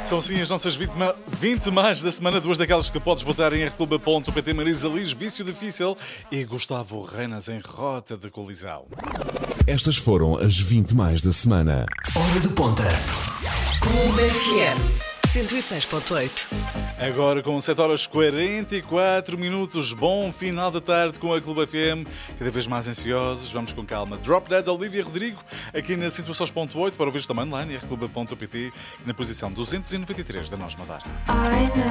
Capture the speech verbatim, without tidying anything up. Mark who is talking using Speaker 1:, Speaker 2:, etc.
Speaker 1: São sim as nossas vinte, ma- vinte mais da semana, duas daquelas que podes votar em r clube ponto p t. Marisa Liz, Vício Difícil, e Gustavo Reinas em Rota de Colisão.
Speaker 2: Estas foram as vinte mais da semana.
Speaker 3: Hora de ponta.
Speaker 4: Clube F M cento e seis ponto oito.
Speaker 1: Agora com sete horas e quarenta e quatro minutos, bom final da tarde com a Clube F M, cada vez mais ansiosos, vamos com calma. Drop Dead, Olivia Rodrigo, aqui na cento e seis ponto oito, para ouvir também online em r clube ponto p t, na posição duzentos e noventa e três da Nós Madara.